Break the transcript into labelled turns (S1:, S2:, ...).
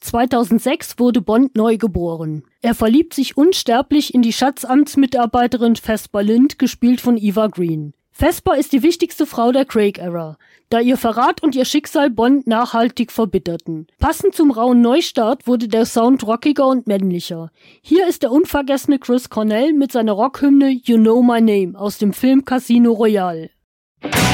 S1: 2006 wurde Bond neu geboren. Er verliebt sich unsterblich in die Schatzamtsmitarbeiterin Vesper Lynd, gespielt von Eva Green. Vesper ist die wichtigste Frau der Craig-Ära, da ihr Verrat und ihr Schicksal Bond nachhaltig verbitterten. Passend zum rauen Neustart wurde der Sound rockiger und männlicher. Hier ist der unvergessene Chris Cornell mit seiner Rockhymne You Know My Name aus dem Film Casino Royale.